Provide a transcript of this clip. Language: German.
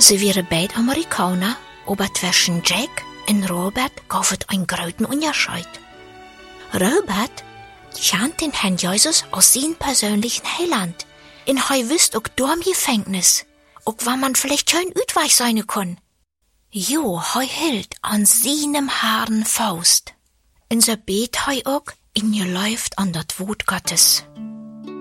Sie wären beid Amerikaner, aber zwischen Jack und Robert gab es einen großen Unterschied. Robert kennt den Herrn Jesus als seinen persönlichen Heiland. Und er wüsste auch da im Gefängnis, auch wenn man vielleicht kein Ausweich sein kann. Jo, er hielt an seinem Herrn Faust. Und so bet er auch in ihr läuft an das Wort Gottes.